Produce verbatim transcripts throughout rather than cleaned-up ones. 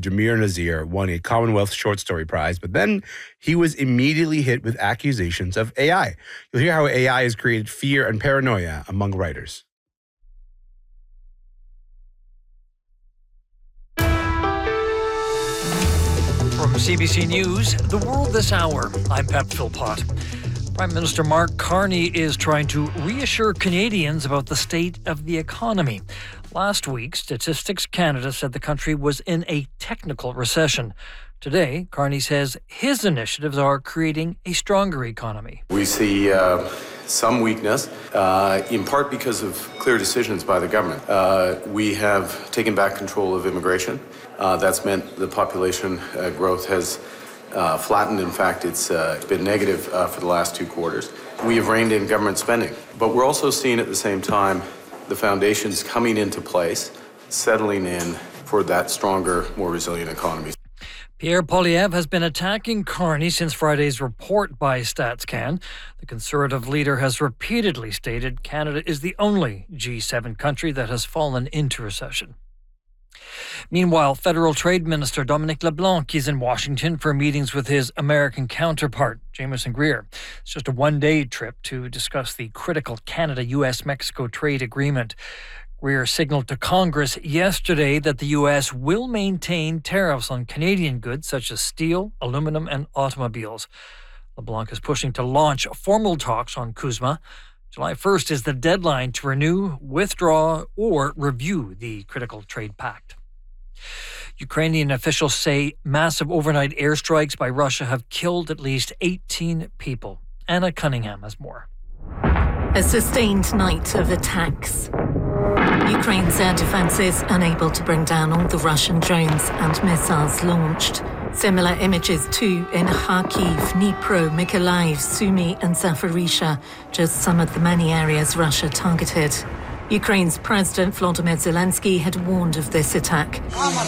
Jameer Nazir won a Commonwealth Short Story Prize, but then he was immediately hit with accusations of A I. You'll hear how A I has created fear and paranoia among writers. From C B C News, The World This Hour, I'm Pep Philpott. Prime Minister Mark Carney is trying to reassure Canadians about the state of the economy. Last week, Statistics Canada said the country was in a technical recession. Today, Carney says his initiatives are creating a stronger economy. We see uh, some weakness, uh, in part because of clear decisions by the government. Uh, we have taken back control of immigration. Uh, that's meant the population uh, growth has uh, flattened. In fact, it's uh, been negative uh, for the last two quarters. We have reined in government spending, but we're also seeing at the same time the foundations coming into place, settling in for that stronger, more resilient economy. Pierre Poilievre has been attacking Carney since Friday's report by StatsCan. The Conservative leader has repeatedly stated Canada is the only G seven country that has fallen into recession. Meanwhile, Federal Trade Minister Dominic LeBlanc is in Washington for meetings with his American counterpart, Jameson Greer. It's just a one-day trip to discuss the critical Canada-U S Mexico trade agreement. Greer signaled to Congress yesterday that the U S will maintain tariffs on Canadian goods such as steel, aluminum, and automobiles. LeBlanc is pushing to launch formal talks on CUSMA. July first is the deadline to renew, withdraw, or review the critical trade pact. Ukrainian officials say massive overnight airstrikes by Russia have killed at least eighteen people. Anna Cunningham has more. A sustained night of attacks. Ukraine's air defense is unable to bring down all the Russian drones and missiles launched. Similar images too in Kharkiv, Dnipro, Mykolaiv, Sumy and Zaporizhzhia, just some of the many areas Russia targeted. Ukraine's President Volodymyr Zelensky had warned of this attack.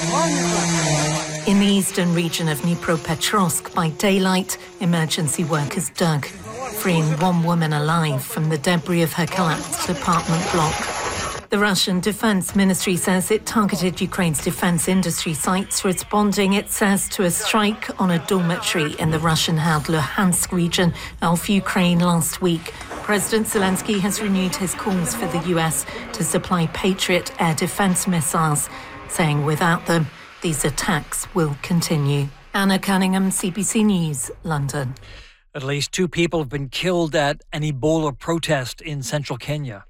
In the eastern region of Dnipropetrovsk, by daylight, emergency workers dug, freeing one woman alive from the debris of her collapsed apartment block. The Russian Defense Ministry says it targeted Ukraine's defense industry sites, responding, it says, to a strike on a dormitory in the Russian-held Luhansk region of Ukraine last week. President Zelensky has renewed his calls for the U S to supply Patriot air defense missiles, saying without them, these attacks will continue. Anna Cunningham, C B C News, London. At least two people have been killed at an Ebola protest in central Kenya.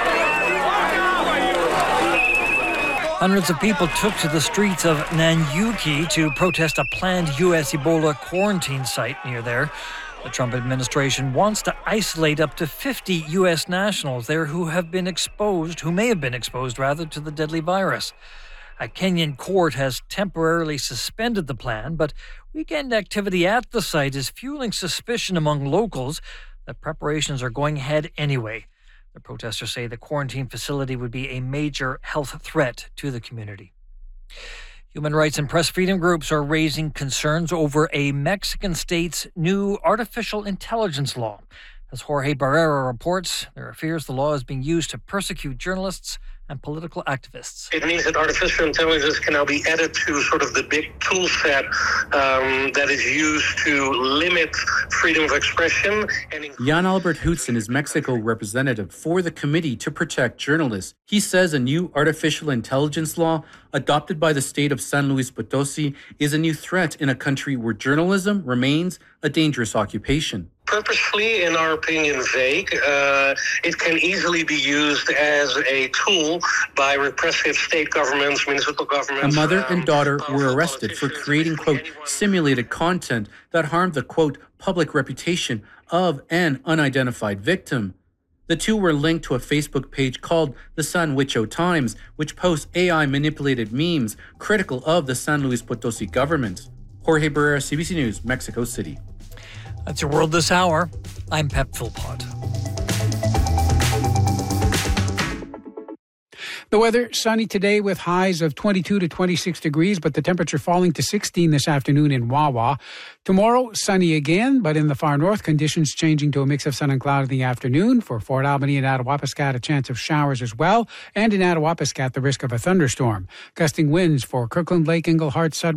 Hundreds of people took to the streets of Nanyuki to protest a planned U S Ebola quarantine site near there. The Trump administration wants to isolate up to fifty U S nationals there who have been exposed, who may have been exposed, rather, to the deadly virus. A Kenyan court has temporarily suspended the plan, but weekend activity at the site is fueling suspicion among locals that preparations are going ahead anyway. The protesters say the quarantine facility would be a major health threat to the community. Human rights and press freedom groups are raising concerns over a Mexican state's new artificial intelligence law. As Jorge Barrera reports, there are fears the law is being used to persecute journalists and political activists. It means that artificial intelligence can now be added to sort of the big tool set um, that is used to limit freedom of expression. And Jan Albert Hudson is Mexico representative for the Committee to Protect Journalists. He says a new artificial intelligence law adopted by the state of San Luis Potosi is a new threat in a country where journalism remains a dangerous occupation. Purposefully, in our opinion, vague. Uh, it can easily be used as a tool by repressive state governments, municipal governments. A mother um, and daughter were arrested for creating, quote, simulated content that harmed the, quote, public reputation of an unidentified victim. The two were linked to a Facebook page called the San Huicho Times, which posts A I-manipulated memes critical of the San Luis Potosi government. Jorge Barrera, C B C News, Mexico City. That's your World This Hour. I'm Pep Philpott. The weather, sunny today with highs of twenty-two to twenty-six degrees, but the temperature falling to sixteen this afternoon in Wawa. Tomorrow, sunny again, but in the far north, conditions changing to a mix of sun and cloud in the afternoon. For Fort Albany and Attawapiskat, a chance of showers as well. And in Attawapiskat, the risk of a thunderstorm. Gusting winds for Kirkland Lake, Englehart, Sudbury.